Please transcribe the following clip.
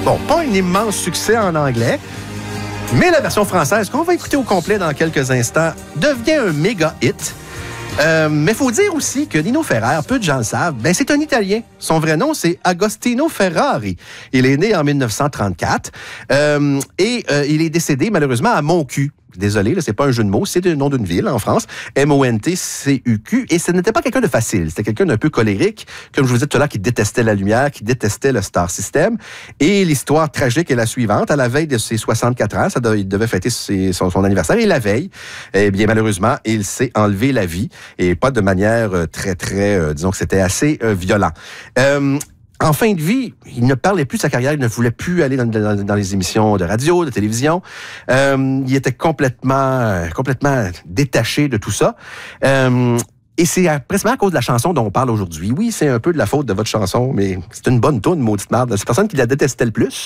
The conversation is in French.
Bon, pas un immense succès en anglais, mais la version française, qu'on va écouter au complet dans quelques instants, devient un méga hit. Mais il faut dire aussi que Nino Ferrer, peu de gens le savent, c'est un Italien. Son vrai nom, c'est Agostino Ferrari. Il est né en 1934 et il est décédé malheureusement à Montcuq. Désolé, là, c'est pas un jeu de mots, c'est le nom d'une ville en France, Montcuq, et ce n'était pas quelqu'un de facile, c'était quelqu'un d'un peu colérique, comme je vous disais tout à l'heure, qui détestait la lumière, qui détestait le Star System, et l'histoire tragique est la suivante, à la veille de ses 64 ans, il devait fêter son anniversaire, et la veille, eh bien malheureusement, il s'est enlevé la vie, et pas de manière très, disons que c'était assez violent. En fin de vie, il ne parlait plus de sa carrière, il ne voulait plus aller dans les émissions de radio, de télévision. Il était complètement détaché de tout ça. Et c'est presque à cause de la chanson dont on parle aujourd'hui. Oui, c'est un peu de la faute de votre chanson, mais c'est une bonne toune, maudite merde. C'est la personne qui la détestait le plus.